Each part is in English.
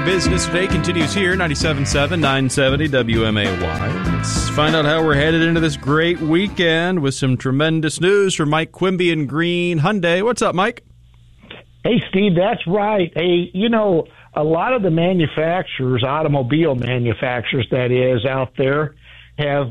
Agribusiness Today continues here, 97.7, 970 WMAY. Let's find out how we're headed into this great weekend with some tremendous news from Mike Quimby and Green Hyundai. What's up, Mike? Hey, Steve, that's right. Hey, you know, a lot of the manufacturers, automobile manufacturers, that is, out there have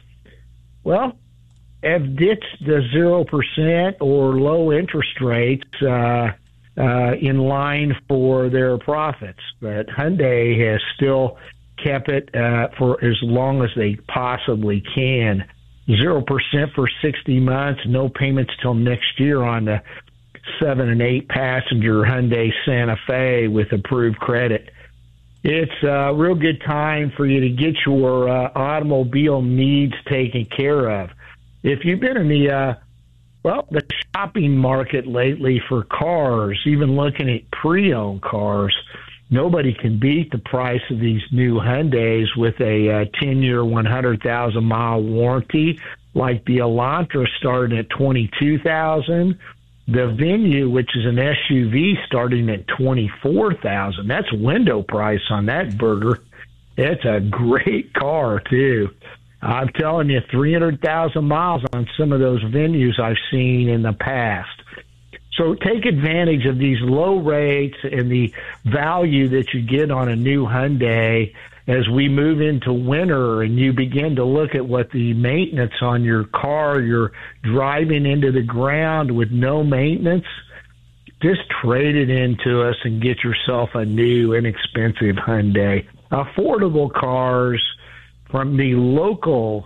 ditched the 0% or low interest rates in line for their profits. But Hyundai has still kept it for as long as they possibly can. 0% for 60 months, no payments till next year on the 7 and 8 passenger Hyundai Santa Fe with approved credit. It's a real good time for you to get your automobile needs taken care of. If you've been in the shopping market lately for cars, even looking at pre-owned cars, nobody can beat the price of these new Hyundais with a 10-year, 100,000-mile warranty, like the Elantra starting at $22,000. The Venue, which is an SUV, starting at $24,000. That's window price on that burger. It's a great car, too. I'm telling you, 300,000 miles on some of those Venues I've seen in the past. So take advantage of these low rates and the value that you get on a new Hyundai as we move into winter and you begin to look at what the maintenance on your car, you're driving into the ground with no maintenance. Just trade it into us and get yourself a new, inexpensive Hyundai. Affordable cars from the local,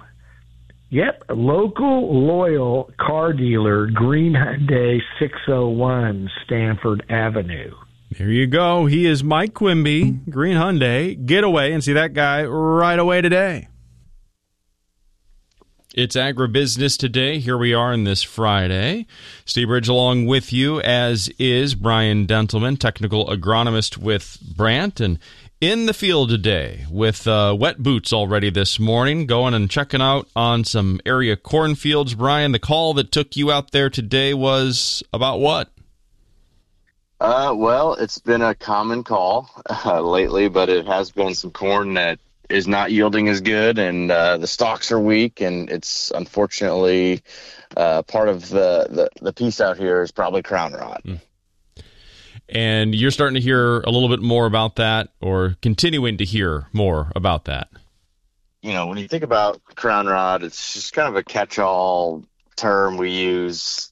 loyal car dealer, Green Hyundai, 601 Stanford Avenue. There you go. He is Mike Quimby, Green Hyundai. Get away and see that guy right away today. It's Agribusiness Today. Here we are on this Friday. Steve Bridge along with you, as is Brian Dentelman, technical agronomist with Brandt, and in the field today with wet boots already this morning, going and checking out on some area cornfields. Brian, the call that took you out there today was about what? Well, it's been a common call lately, but it has been some corn that is not yielding as good, and the stalks are weak, and it's unfortunately part of the piece out here is probably crown rot. And you're starting to hear a little bit more about that, or continuing to hear more about that. You know, when you think about crown rot, it's just kind of a catch-all term we use.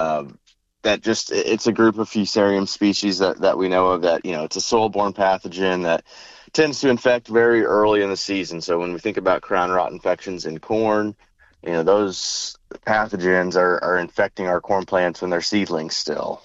It's a group of Fusarium species that we know of that, you know, it's a soil-borne pathogen that tends to infect very early in the season. So when we think about crown rot infections in corn, you know, those pathogens are infecting our corn plants when they're seedlings still.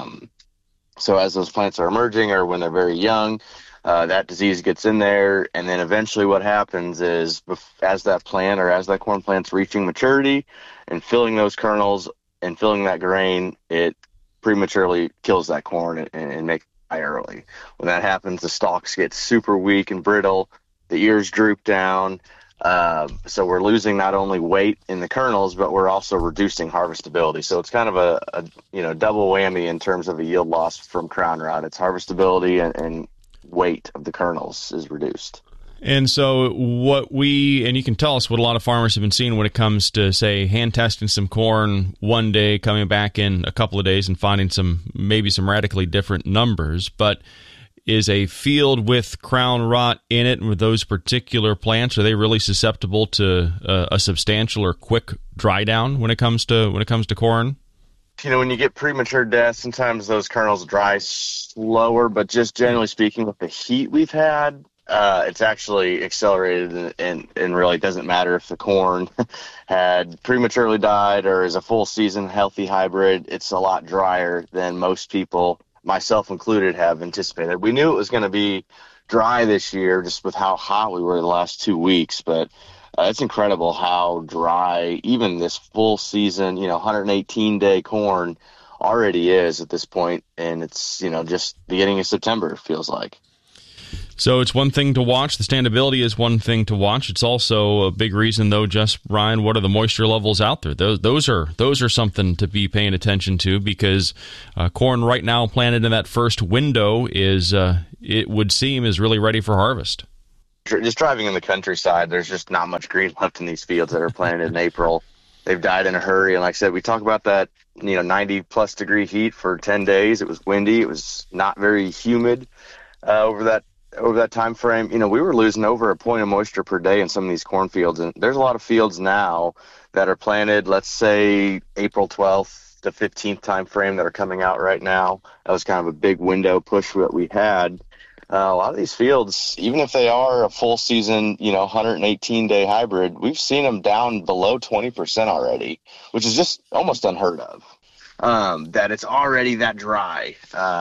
So as those plants are emerging or when they're very young, that disease gets in there. And then eventually what happens is as that plant or as that corn plant's reaching maturity and filling those kernels and filling that grain, it prematurely kills that corn and makes it die early. When that happens, the stalks get super weak and brittle. The ears droop down. So we're losing not only weight in the kernels, but we're also reducing harvestability. So it's kind of a double whammy in terms of a yield loss from crown rot. It's harvestability and weight of the kernels is reduced. And so and you can tell us what a lot of farmers have been seeing when it comes to, say, hand testing some corn one day, coming back in a couple of days and finding maybe some radically different numbers. But is a field with crown rot in it, and with those particular plants, are they really susceptible to a substantial or quick dry down when it comes to corn? You know, when you get premature death, sometimes those kernels dry slower, but just generally speaking, with the heat we've had, it's actually accelerated, and really it doesn't matter if the corn had prematurely died or is a full season healthy hybrid. It's a lot drier than most people, myself included, have anticipated. We knew it was going to be dry this year just with how hot we were the last 2 weeks, but it's incredible how dry even this full season, 118-day corn already is at this point, and it's, just beginning of September, it feels like. So it's one thing to watch. The standability is one thing to watch. It's also a big reason, though, Brian, what are the moisture levels out there? Those are something to be paying attention to, because corn right now planted in that first window is it would seem, is really ready for harvest. Just driving in the countryside, there's just not much green left in these fields that are planted in April. They've died in a hurry. And like I said, we talk about that, 90 plus degree heat for 10 days. It was windy. It was not very humid over that time frame. We were losing over a point of moisture per day in some of these cornfields. And there's a lot of fields now that are planted, let's say April 12th to 15th time frame, that are coming out right now. That was kind of a big window push that we had. A lot of these fields, even if they are a full season, 118-day hybrid, we've seen them down below 20% already, which is just almost unheard of. That it's already that dry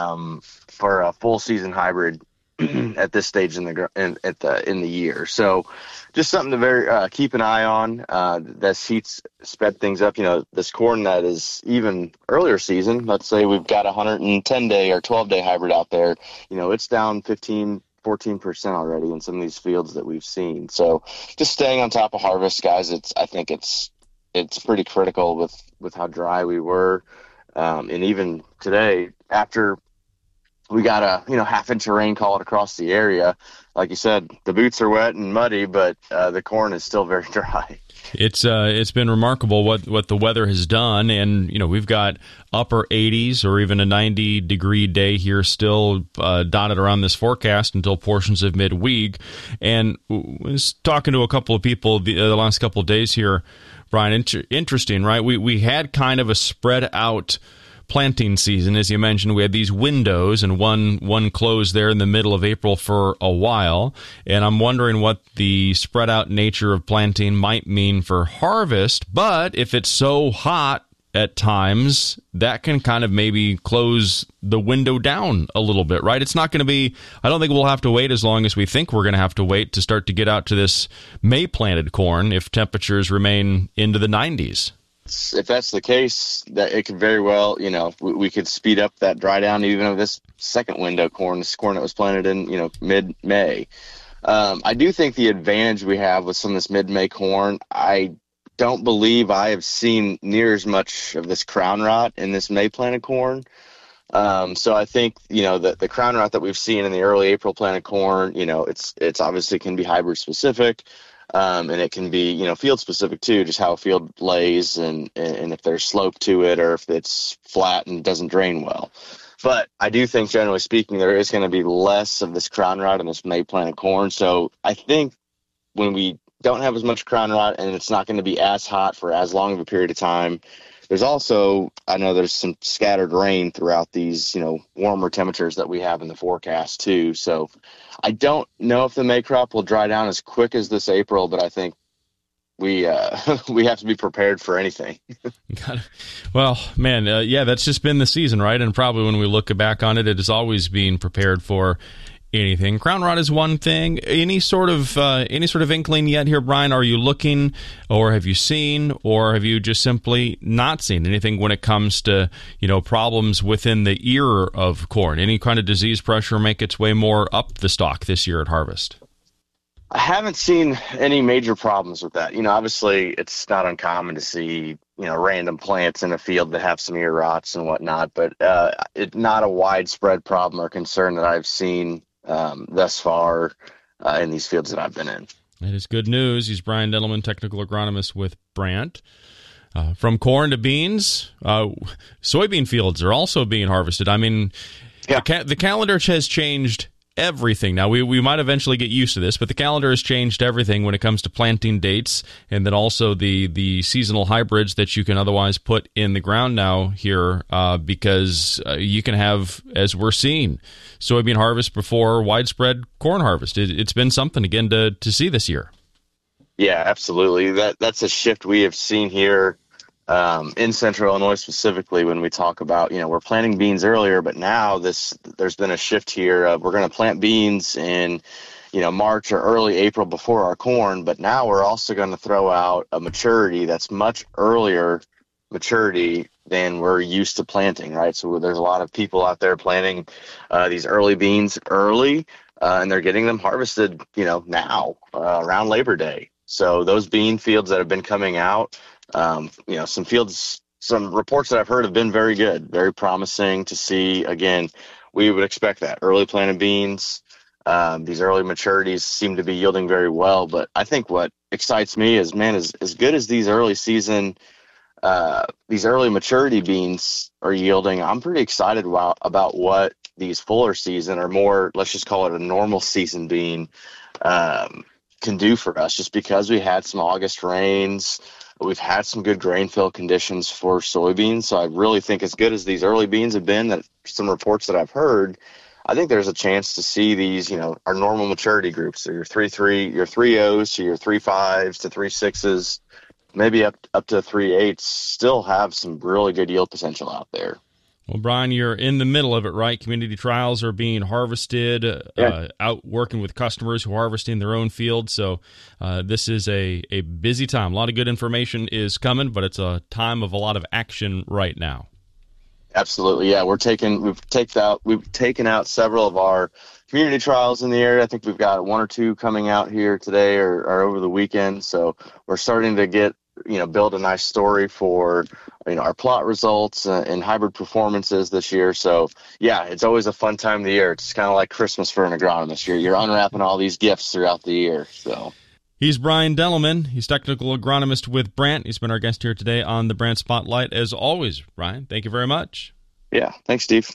for a full season hybrid at this stage in the year. So just something to keep an eye on. This heat's sped things up. This corn that is even earlier season, let's say we've got a 110-day or 12-day hybrid out there, it's down 14% already in some of these fields that we've seen. So just staying on top of harvest, guys, I think it's pretty critical with how dry we were. And even today, after we got a half inch of rain called across the area, like you said, the boots are wet and muddy, but the corn is still very dry. It's been remarkable what the weather has done, and we've got upper 80s or even a 90-degree day here still dotted around this forecast until portions of midweek. And I was talking to a couple of people the last couple of days here, Brian. Interesting, right? We had kind of a spread out planting season. As you mentioned, we had these windows, and one closed there in the middle of April for a while. And I'm wondering what the spread out nature of planting might mean for harvest. But if it's so hot at times, that can kind of maybe close the window down a little bit, right? It's not going to be, I don't think we'll have to wait as long as we think we're going to have to wait to start to get out to this May planted corn if temperatures remain into the 90s. If that's the case, that it could very well, we could speed up that dry down even of this second window corn, this corn that was planted in, mid-May. I do think the advantage we have with some of this mid-May corn, I don't believe I have seen near as much of this crown rot in this May planted corn. So I think, the crown rot that we've seen in the early April planted corn, it's obviously can be hybrid specific. And it can be, field specific too, just how a field lays and if there's slope to it or if it's flat and doesn't drain well. But I do think, generally speaking, there is going to be less of this crown rot in this May planted corn. So I think when we don't have as much crown rot and it's not going to be as hot for as long of a period of time, there's also, I know there's some scattered rain throughout these, warmer temperatures that we have in the forecast too. So I don't know if the May crop will dry down as quick as this April, but I think we have to be prepared for anything. Well, man, that's just been the season, right? And probably when we look back on it, it is always being prepared for anything. Crown rot is one thing. Any sort of inkling yet here, Brian? Are you looking, or have you seen, or have you just simply not seen anything when it comes to problems within the ear of corn? Any kind of disease pressure make its way more up the stalk this year at harvest? I haven't seen any major problems with that. Obviously, it's not uncommon to see random plants in a field that have some ear rots and whatnot, but it's not a widespread problem or concern that I've seen thus far in these fields that I've been in. It is good news. He's Brian Dendelman, technical agronomist with Brandt. From corn to beans, soybean fields are also being harvested. I mean, yeah. The calendar has changed everything. Now, we might eventually get used to this, but the calendar has changed everything when it comes to planting dates, and then also the seasonal hybrids that you can otherwise put in the ground now here, because you can have, as we're seeing, soybean harvest before widespread corn harvest. It's been something, again, to see this year. Yeah, absolutely. That's a shift we have seen here in Central Illinois specifically when we talk about, we're planting beans earlier, but now there's been a shift here of we're going to plant beans in, March or early April before our corn, but now we're also going to throw out a maturity that's much earlier maturity than we're used to planting, right? So there's a lot of people out there planting these early beans early, and they're getting them harvested, now around Labor Day. So those bean fields that have been coming out, some reports that I've heard have been very good, very promising to see. Again, we would expect that. Early planted beans, these early maturities seem to be yielding very well. But I think what excites me is, man, as good as these early maturity beans are yielding, I'm pretty excited about what these fuller season, or more, let's just call it a normal season bean, can do for us, just because we had some August rains. We've had some good grain fill conditions for soybeans. So I really think, as good as these early beans have been, that some reports that I've heard, I think there's a chance to see these, our normal maturity groups. So your 3.3, your 3.0s to your 3.5s to 3.6s, maybe up to 3.8s, still have some really good yield potential out there. Well, Brian, you're in the middle of it, right? Community trials are being harvested, out working with customers who are harvesting their own fields. So this is a busy time. A lot of good information is coming, but it's a time of a lot of action right now. Absolutely, yeah. We've taken out several of our community trials in the area. I think we've got 1 or 2 coming out here today or over the weekend. So we're starting to build a nice story for our plot results and hybrid performances this year. So yeah, it's always a fun time of the year. It's kind of like Christmas for an agronomist. You're unwrapping all these gifts throughout the year. So he's Brian Delleman. He's technical agronomist with Brandt. He's been our guest here today on the Brandt Spotlight. As always, Brian, thank you very much. Yeah, thanks, Steve.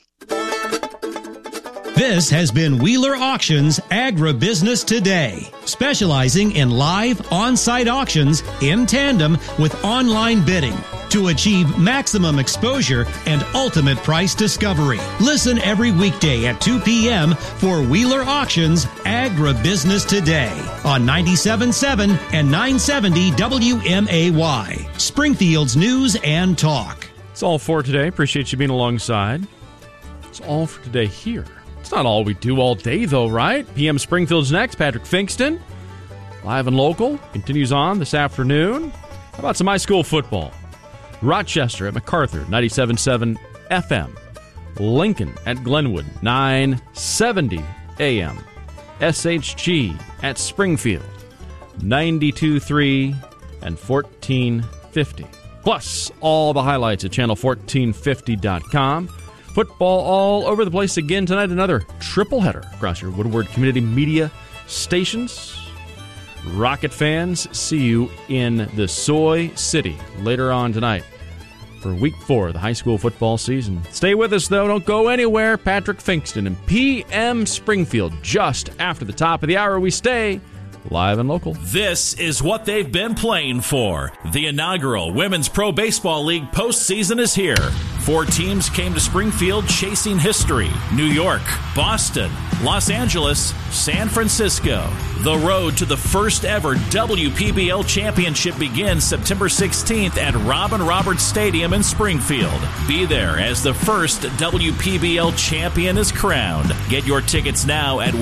This has been Wheeler Auctions Agribusiness Today, specializing in live on-site auctions in tandem with online bidding to achieve maximum exposure and ultimate price discovery. Listen every weekday at 2 p.m. for Wheeler Auctions Agribusiness Today on 97.7 and 970 WMAY, Springfield's News and Talk. It's all for today. Appreciate you being alongside. It's all for today here. It's not all we do all day, though, right? PM Springfield's next. Patrick Finkston, live and local, continues on this afternoon. How about some high school football? Rochester at MacArthur, 97.7 FM. Lincoln at Glenwood, 970 AM. SHG at Springfield, 92.3 and 1450. Plus, all the highlights at channel1450.com. Football all over the place again tonight. Another triple header across your Woodward Community Media stations. Rocket fans, see you in the Soy City later on tonight for Week 4 of the high school football season. Stay with us, though. Don't go anywhere. Patrick Finkston and PM Springfield just after the top of the hour. We stay live and local. This is what they've been playing for. The inaugural Women's Pro Baseball League postseason is here. 4 teams came to Springfield chasing history. New York, Boston, Los Angeles, San Francisco. The road to the first ever WPBL championship begins September 16th at Robin Roberts Stadium in Springfield. Be there as the first WPBL champion is crowned. Get your tickets now at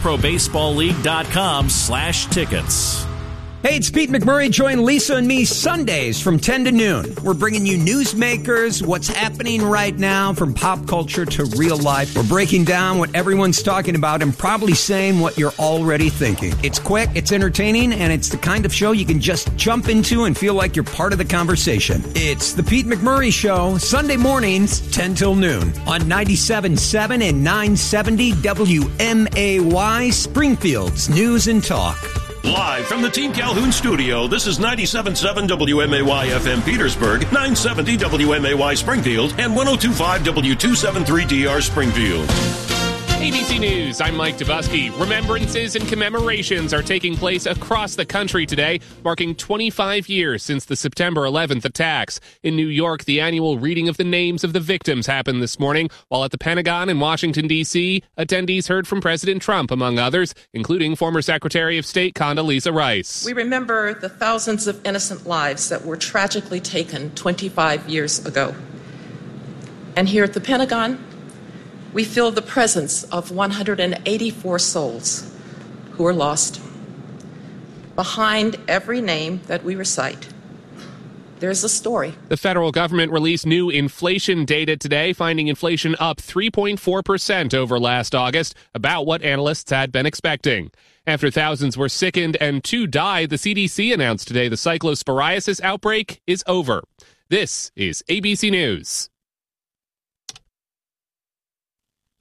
womensprobaseballleague.com/tickets. Hey, it's Pete McMurray. Join Lisa and me Sundays from 10 to noon. We're bringing you newsmakers, what's happening right now, from pop culture to real life. We're breaking down what everyone's talking about and probably saying what you're already thinking. It's quick, it's entertaining, and it's the kind of show you can just jump into and feel like you're part of the conversation. It's the Pete McMurray Show, Sunday mornings, 10 till noon, on 97.7 and 970 WMAY, Springfield's News and Talk. Live from the Team Calhoun studio, this is 97.7 WMAY FM Petersburg, 970 WMAY Springfield, and 102.5 W273DR Springfield. ABC News, I'm Mike Dubusky. Remembrances and commemorations are taking place across the country today, marking 25 years since the September 11th attacks. In New York, the annual reading of the names of the victims happened this morning, while at the Pentagon in Washington, D.C., attendees heard from President Trump, among others, including former Secretary of State Condoleezza Rice. We remember the thousands of innocent lives that were tragically taken 25 years ago. And here at the Pentagon, we feel the presence of 184 souls who are lost. Behind every name that we recite, there's a story. The federal government released new inflation data today, finding inflation up 3.4% over last August, about what analysts had been expecting. After thousands were sickened and 2 died, the CDC announced today the cyclosporiasis outbreak is over. This is ABC News.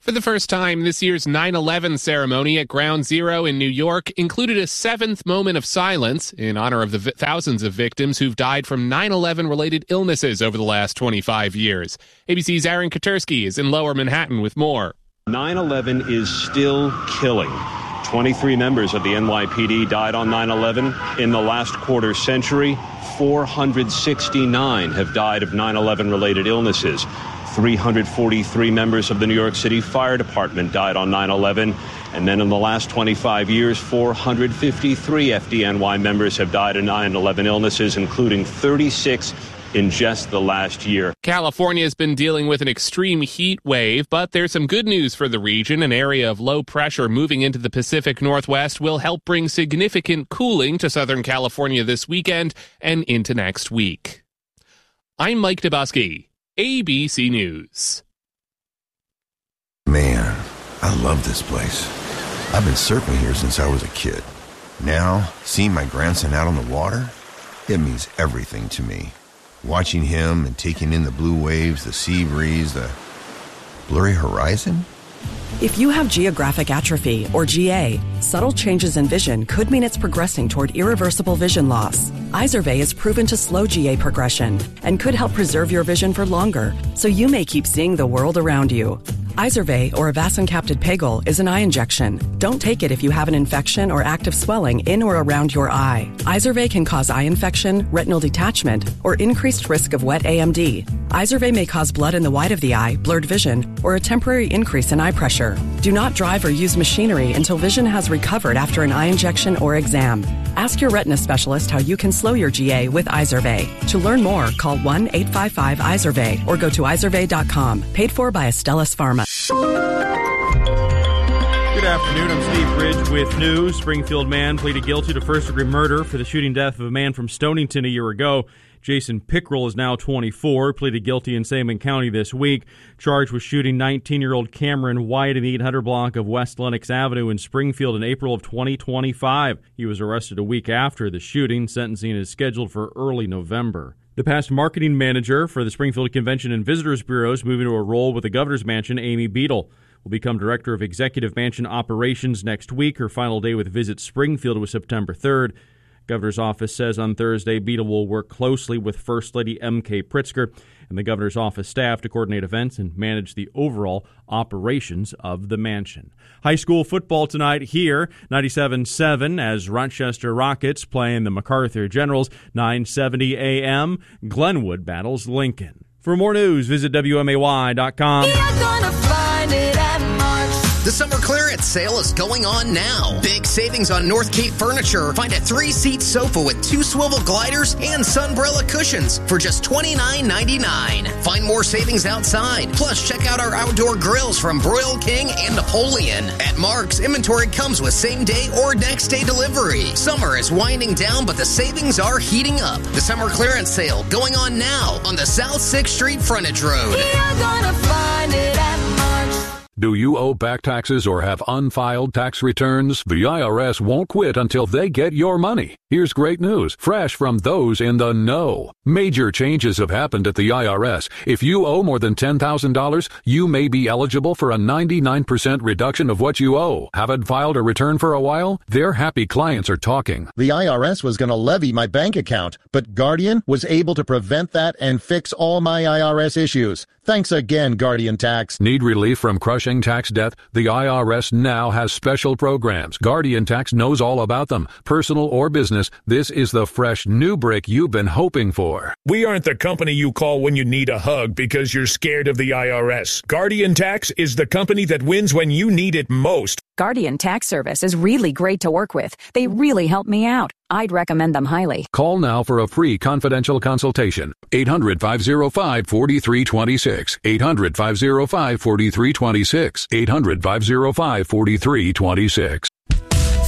For the first time, this year's 9/11 ceremony at Ground Zero in New York included a 7th moment of silence in honor of the thousands of victims who've died from 9/11-related illnesses over the last 25 years. ABC's Aaron Katersky is in Lower Manhattan with more. 9/11 is still killing. 23 members of the NYPD died on 9/11. In the last quarter century, 469 have died of 9/11-related illnesses. 343 members of the New York City Fire Department died on 9/11. And then in the last 25 years, 453 FDNY members have died of 9/11 illnesses, including 36 in just the last year. California has been dealing with an extreme heat wave, but there's some good news for the region. An area of low pressure moving into the Pacific Northwest will help bring significant cooling to Southern California this weekend and into next week. I'm Mike Dubusky, ABC News. Man, I love this place. I've been surfing here since I was a kid. Now, seeing my grandson out on the water, it means everything to me. Watching him and taking in the blue waves, the sea breeze, the blurry horizon. If you have geographic atrophy, or GA, subtle changes in vision could mean it's progressing toward irreversible vision loss. Izervay is proven to slow GA progression and could help preserve your vision for longer, so you may keep seeing the world around you. Izervay, or avacincaptad pegol, is an eye injection. Don't take it if you have an infection or active swelling in or around your eye. Izervay can cause eye infection, retinal detachment, or increased risk of wet AMD. Izervay may cause blood in the white of the eye, blurred vision, or a temporary increase in eye pressure. Do not drive or use machinery until vision has recovered after an eye injection or exam. Ask your retina specialist how you can slow your GA with Izervay. To learn more, call 1-855-IZERVAY or go to izervay.com. Paid for by Astellas Pharma. Good afternoon. I'm Steve Ridge with news. Springfield man pleaded guilty to first-degree murder for the shooting death of a man from Stonington a year ago. Jason Pickrell is now 24, pleaded guilty in Sangamon County this week, charged with shooting 19-year-old Cameron White in the 800 block of West Lenox Avenue in Springfield in April of 2025. He was arrested a week after the shooting. Sentencing is scheduled for early November. The past marketing manager for the Springfield Convention and Visitors Bureau is moving to a role with the Governor's Mansion. Amy Beadle will become Director of Executive Mansion Operations next week. Her final day with Visit Springfield was September 3rd. Governor's office says on Thursday Beadle will work closely with First Lady M.K. Pritzker and the governor's office staff to coordinate events and manage the overall operations of the mansion. High school football tonight here, 97-7 as Rochester Rockets play in the MacArthur Generals. 9:70 a.m. Glenwood battles Lincoln. For more news, visit WMAY.com. You're gonna find it at March. The summer clearance sale is going on now. Big savings on North Cape Furniture. Find a 3-seat sofa with 2 swivel gliders and sunbrella cushions for just $29.99. Find more savings outside. Plus, check out our outdoor grills from Broil King and Napoleon. At Mark's, inventory comes with same-day or next-day delivery. Summer is winding down, but the savings are heating up. The summer clearance sale going on now on the South 6th Street frontage road. You're gonna find it at March. Do you owe back taxes or have unfiled tax returns? The IRS won't quit until they get your money. Here's great news, fresh from those in the know. Major changes have happened at the IRS. If you owe more than $10,000, you may be eligible for a 99% reduction of what you owe. Haven't filed a return for a while? Their happy clients are talking. The IRS was going to levy my bank account, but Guardian was able to prevent that and fix all my IRS issues. Thanks again, Guardian Tax. Need relief from crushing tax debt? The IRS now has special programs. Guardian Tax knows all about them. Personal or business, this is the fresh new break you've been hoping for. We aren't the company you call when you need a hug because you're scared of the IRS. Guardian Tax is the company that wins when you need it most. Guardian Tax Service is really great to work with. They really help me out. I'd recommend them highly. Call now for a free confidential consultation. 800-505-4326. 800-505-4326. 800-505-4326.